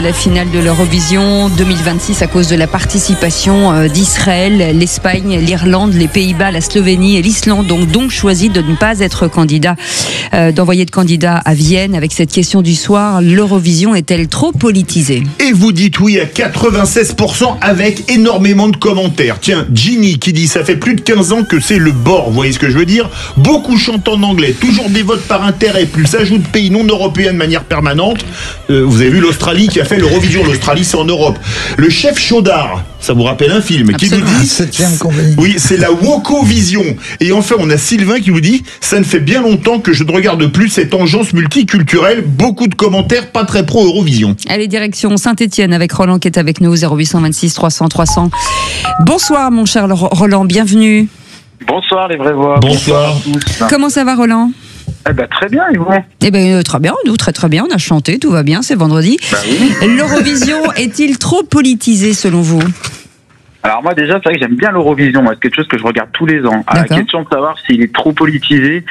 La finale de l'Eurovision 2026 à cause de la participation d'Israël, l'Espagne, l'Irlande, les Pays-Bas, la Slovénie et l'Islande ont donc choisi de ne pas être candidats, d'envoyer de candidats à Vienne. Avec cette question du soir, l'Eurovision est-elle trop politisée? Et vous dites oui à 96% avec énormément de commentaires. Tiens, Ginny qui dit ça fait plus de 15 ans que c'est le bord, vous voyez ce que je veux dire? Beaucoup chantent en anglais, toujours des votes par intérêt, plus s'ajoute de pays non européens de manière permanente. Vous avez vu l'Australie qui a fait l'Eurovision, l'Australie c'est en Europe. Le chef Chaudard, ça vous rappelle un film, absolument, qui nous dit, 7e compagnie. oui, c'est la Wokovision. Et enfin, on a Sylvain qui vous dit, ça ne fait bien longtemps que je ne regarde plus cette engeance multiculturelle. Beaucoup de commentaires, pas très pro Eurovision. Allez, direction Saint-Étienne avec Roland qui est avec nous, 0826 300 300. Bonsoir mon cher Roland, bienvenue. Bonsoir les vraies voix. Bonsoir. À tous. Comment ça va Roland? Eh ben très bien, et vous? Eh ben très bien, nous très bien, on a chanté, tout va bien, c'est vendredi. Ben oui. L'Eurovision est-il trop politisé selon vous? Alors moi déjà, c'est vrai que j'aime bien l'Eurovision, c'est quelque chose que je regarde tous les ans. À la question de savoir s'il est trop politisé,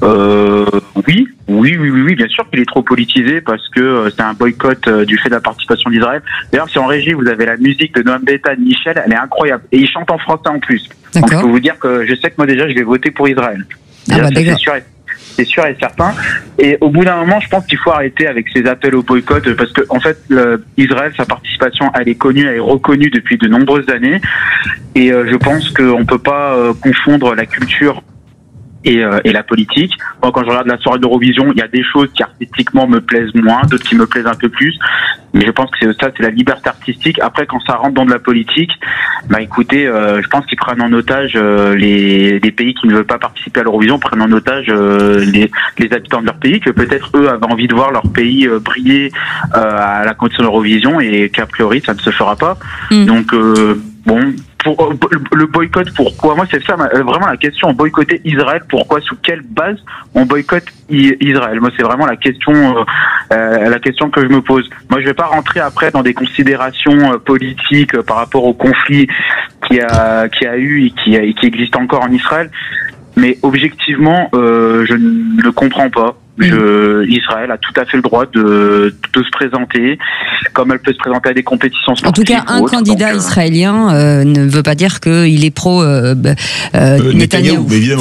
oui, bien sûr qu'il est trop politisé parce que c'est un boycott du fait de la participation d'Israël. D'ailleurs, si en régie vous avez la musique de Noam Bethane, Michel, elle est incroyable. Et il chante en français en plus. Donc je peux vous dire que je sais que moi déjà je vais voter pour Israël. Déjà, c'est sûr et certain. Et au bout d'un moment, je pense qu'il faut arrêter avec ces appels au boycott parce que en fait, Israël, sa participation, elle est connue, elle est reconnue depuis de nombreuses années. Et je pense qu'on peut pas confondre la culture et la politique. Moi, quand je regarde la soirée d'Eurovision, il y a des choses qui artistiquement me plaisent moins, d'autres qui me plaisent un peu plus. Mais je pense que c'est la liberté artistique. Après, quand ça rentre dans de la politique, bah écoutez, je pense qu'ils prennent en otage les pays qui ne veulent pas participer à l'Eurovision, prennent en otage les habitants de leur pays, que peut-être eux avaient envie de voir leur pays briller à la condition de l'Eurovision et qu'a priori ça ne se fera pas. Donc bon. Pour le boycott, pourquoi? Moi, c'est ça vraiment la question. Boycotter Israël, pourquoi? Sous quelle base on boycotte Israël? Moi, c'est vraiment la question que je me pose. Moi, je vais pas rentrer après dans des considérations politiques par rapport au conflit qui a eu et qui existe encore en Israël. Mais objectivement, je ne le comprends pas. Israël a tout à fait le droit de se présenter, comme elle peut se présenter à des compétitions sportives. En tout cas, un candidat israélien ne veut pas dire qu'il est pro Netanyahou. Évidemment.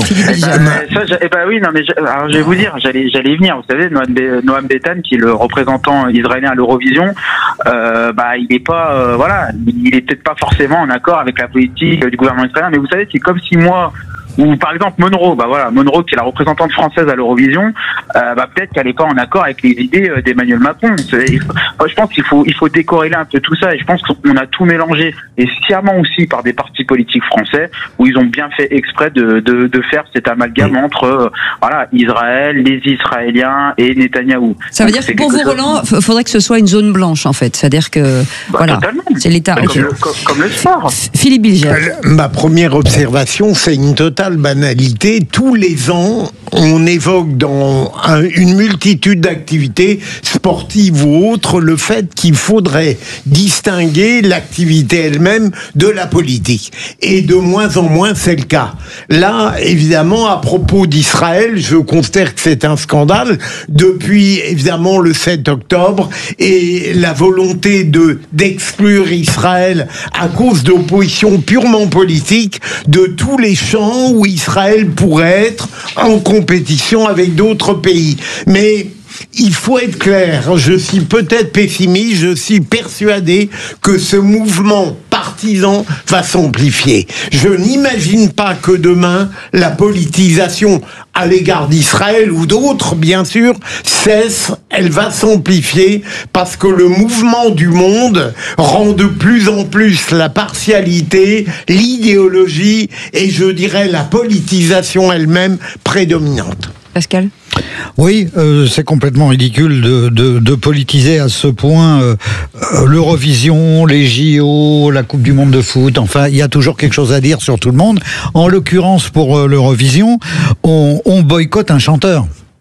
Alors, je vais vous dire, j'allais y venir. Vous savez, Noam Bethane, qui est le représentant israélien à l'Eurovision, il est pas, il est peut-être pas forcément en accord avec la politique du gouvernement israélien. Mais vous savez, c'est comme si moi, ou par exemple Monroe, Monroe qui est la représentante française à l'Eurovision, peut-être qu'elle n'est pas en accord avec les idées d'Emmanuel Macron. Je pense qu'il faut décorréler un peu tout ça, et je pense qu'on a tout mélangé, et sciemment aussi par des partis politiques français où ils ont bien fait exprès de faire cet amalgame entre Israël, les Israéliens et Netanyahou. Ça veut dire que pour vous, Roland, il faudrait que ce soit une zone blanche en fait, c'est-à-dire que c'est l'État. Comme le sport. Philippe Bilger. Ma première observation, c'est une totale banalité. Tous les ans, on évoque dans une multitude d'activités sportives ou autres le fait qu'il faudrait distinguer l'activité elle-même de la politique. Et de moins en moins, c'est le cas. Là, évidemment, à propos d'Israël, je considère que c'est un scandale depuis, évidemment, le 7 octobre et la volonté d'exclure Israël à cause d'oppositions purement politiques de tous les champs où Israël pourrait être en compétition avec d'autres pays. Mais il faut être clair, je suis peut-être pessimiste, je suis persuadé que ce mouvement partisan va s'amplifier. Je n'imagine pas que demain, la politisation à l'égard d'Israël ou d'autres, bien sûr, cesse, elle va s'amplifier parce que le mouvement du monde rend de plus en plus la partialité, l'idéologie et je dirais la politisation elle-même prédominante. Pascal ? Oui, c'est complètement ridicule de politiser à ce point l'Eurovision, les JO, la Coupe du Monde de foot. Enfin, il y a toujours quelque chose à dire sur tout le monde. En l'occurrence, pour l'Eurovision, on boycotte un chanteur.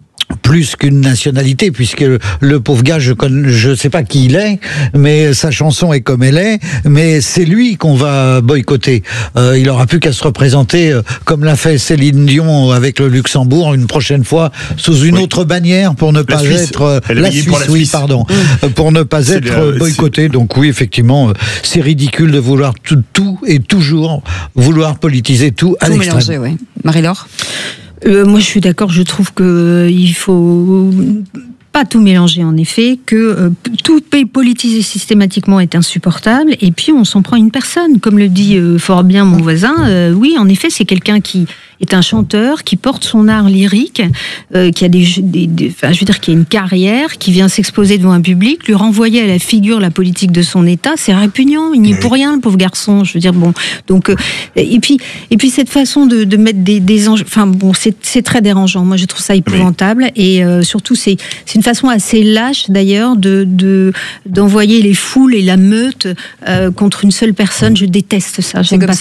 plus qu'une nationalité, puisque le pauvre gars, je sais pas qui il est, mais sa chanson est comme elle est, mais c'est lui qu'on va boycotter. Il aura plus qu'à se représenter comme l'a fait Céline Dion avec le Luxembourg une prochaine fois sous une autre bannière pour ne pas être la Suisse, pour ne pas être boycotté. Donc oui, effectivement, c'est ridicule de vouloir tout et toujours vouloir politiser tout à l'extrême. Mélanger, oui. Marie-Laure ? Moi, je suis d'accord. Je trouve que il faut pas tout mélanger, en effet, que tout politiser systématiquement est insupportable, et puis on s'en prend une personne, comme le dit fort bien mon voisin. Oui, en effet, c'est quelqu'un qui est un chanteur, qui porte son art lyrique, qui a qui a une carrière, qui vient s'exposer devant un public, lui renvoyer à la figure la politique de son État, c'est répugnant. Il n'y est pour rien, le pauvre garçon. Je veux dire, bon, donc et puis cette façon de mettre des enjeux, enfin bon, c'est très dérangeant. Moi, je trouve ça épouvantable, et surtout c'est une façon assez lâche d'ailleurs d'envoyer les foules et la meute contre une seule personne. Je déteste ça. C'est comme si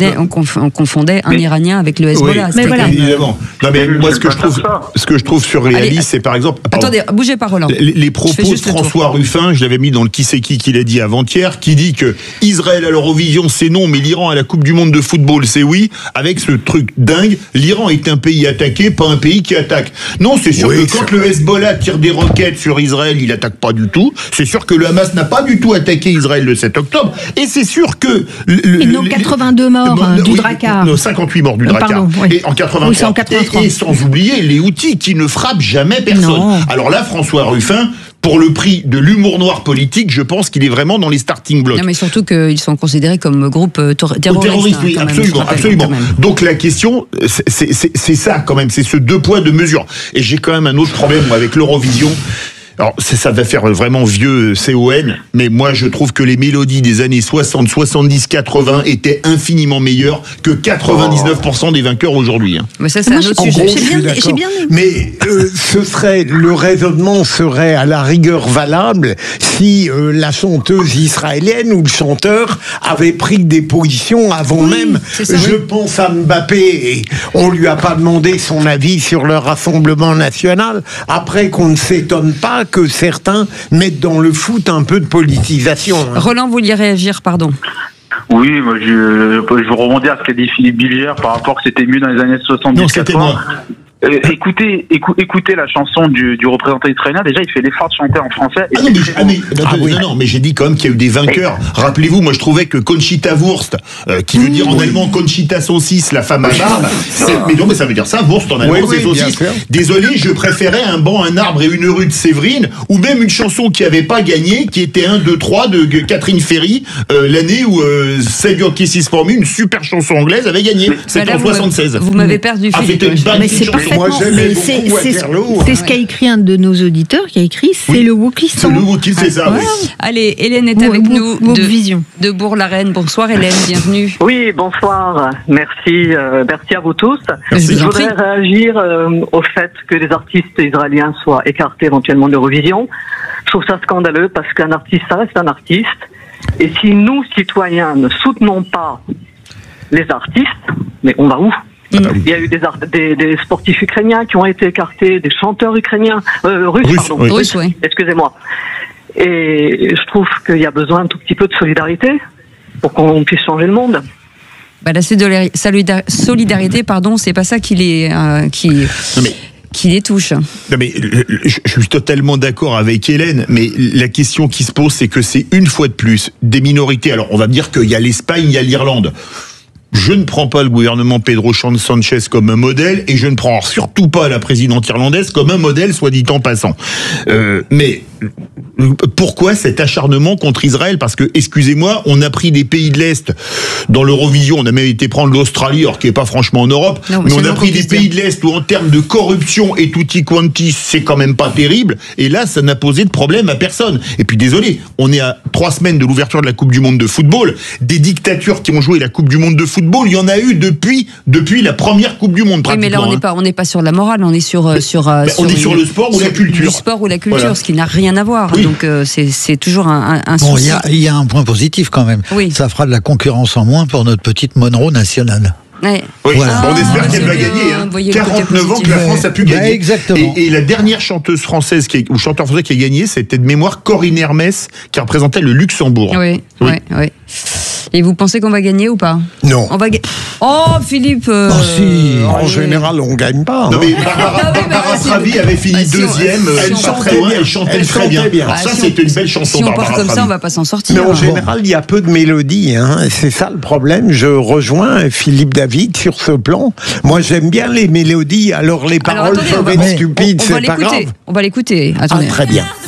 on confondait un Iranien avec le Hezbollah. Mais voilà. Évidemment. Non, mais moi, ce que je trouve surréaliste, c'est par exemple. Attendez, bougez pas, Roland. Les propos de François Ruffin, je l'avais mis dans le qui c'est qui l'a dit avant-hier, qui dit que Israël à l'Eurovision c'est non, mais l'Iran à la Coupe du Monde de football c'est oui, avec ce truc dingue. L'Iran est un pays attaqué, pas un pays qui attaque. Non, c'est sûr que quand le Hezbollah tire des roquettes sur Israël, il attaque pas du tout. C'est sûr que le Hamas n'a pas du tout attaqué Israël le 7 octobre. Et c'est sûr que... Ils n'ont 82 morts du Drakkar. 58 morts du Drakkar. Et en 83. Et sans oublier les Houthis qui ne frappent jamais personne. Non. Alors là, François Ruffin, pour le prix de l'humour noir politique, je pense qu'il est vraiment dans les starting blocks. Non, mais surtout qu'ils sont considérés comme groupe terroriste. Oui, absolument. Donc la question, c'est ça quand même, c'est ce 2 poids 2 mesures. Et j'ai quand même un autre problème avec l'Eurovision. Alors, ça va faire vraiment vieux CON, mais moi, je trouve que les mélodies des années 60, 70, 80 étaient infiniment meilleures que 99% des vainqueurs aujourd'hui. Mais ça, c'est un autre sujet. J'ai bien mais le raisonnement serait à la rigueur valable si la chanteuse israélienne ou le chanteur avait pris des positions avant même. Je pense à Mbappé, et on lui a pas demandé son avis sur le Rassemblement national. Après, qu'on ne s'étonne pas que certains mettent dans le foot un peu de politisation. Roland, vous vouliez réagir, pardon. Oui, moi je veux rebondir à ce qu'a dit Philippe Bilger par rapport que c'était mieux dans les années 70. Non, c'était moi. Écoutez la chanson du représentant israélien. Déjà, il fait l'effort de chanter en français. Non, mais j'ai dit quand même qu'il y a eu des vainqueurs. Rappelez-vous, moi je trouvais que Conchita Wurst, qui veut dire en allemand Conchita saucisse, la femme à barbe, mais ça veut dire ça, Wurst en allemand, c'est saucisse. Désolé, je préférais un banc, un arbre et une rue de Séverine, ou même une chanson qui avait pas gagné, qui était 1, 2, 3 de Catherine Ferry, l'année où Save Your Kisses for Me, une super chanson anglaise, avait gagné. C'était en 76. Vous m'avez perdu, Philippe. C'est ce qu'a écrit un de nos auditeurs, c'est le wokistan. C'est le wokistan, c'est ça, oui. Allez, Hélène est avec nous de Bourg-la-Reine. Bonsoir Hélène, bienvenue. Oui, bonsoir. Merci à vous tous. Merci. Je voudrais réagir au fait que les artistes israéliens soient écartés éventuellement de l'Eurovision. Je trouve ça scandaleux parce qu'un artiste, ça reste un artiste. Et si nous, citoyens, ne soutenons pas les artistes, mais on va où ? Il y a eu des sportifs ukrainiens qui ont été écartés, des chanteurs ukrainiens, russes, oui. Excusez-moi. Et je trouve qu'il y a besoin un tout petit peu de solidarité pour qu'on puisse changer le monde. La solidarité, c'est pas ça qui les touche. Non mais je suis totalement d'accord avec Hélène, mais la question qui se pose, c'est que c'est une fois de plus des minorités. Alors on va me dire qu'il y a l'Espagne, il y a l'Irlande. Je ne prends pas le gouvernement Pedro Sánchez comme un modèle, et je ne prends surtout pas la présidente irlandaise comme un modèle, soit dit en passant. Mais pourquoi cet acharnement contre Israël ? Parce que, excusez-moi, on a pris des pays de l'Est dans l'Eurovision, on a même été prendre l'Australie, alors qui n'est pas franchement en Europe, mais on a pris des pays de l'Est où en termes de corruption et tutti quanti, c'est quand même pas terrible, et là, ça n'a posé de problème à personne. Et puis désolé, on est à 3 semaines de l'ouverture de la Coupe du Monde de football, des dictatures qui ont joué la Coupe du Monde de football, il y en a eu depuis la première Coupe du Monde, pratiquement. Oui, mais là, on n'est pas sur la morale, on est sur on est sur le sport ou la culture. Du sport ou la culture, voilà. Ce qui n'a rien à voir. Oui. Donc, c'est toujours un souci. Il y a un point positif quand même. Oui. Ça fera de la concurrence en moins pour notre petite Monroe nationale. Ouais. Oui, Voilà. on espère qu'elle va c'est bien, gagner. Hein. voyez le côté 49 ans que positif. la France a pu gagner. Exactement. Et la dernière chanteuse française ou chanteur français qui a gagné, c'était de mémoire Corinne Hermès, qui représentait le Luxembourg. Oui, Oui. oui. Et vous pensez qu'on va gagner ou pas? Non. On va Oh, Philippe si. En général, on gagne pas. Non, mais hein. Barbara c'est- Pravi avait fini si on- deuxième, elle pas chantait très loin, bien. elle chantait Elle très bien. chantait bien. Alors Ah, ça, si c'était on- une belle chanson, Si on Barbara part comme ça, Pravi. on va pas s'en sortir. Mais en Bon. général, il y a peu de mélodies. Hein. C'est ça le problème. Je rejoins Philippe David sur ce plan. Moi, j'aime bien les mélodies. Alors, les Alors paroles attendez, on peuvent va, être stupides, on va c'est pas l'écouter. grave. On va l'écouter. Ah, Attendez. très bien.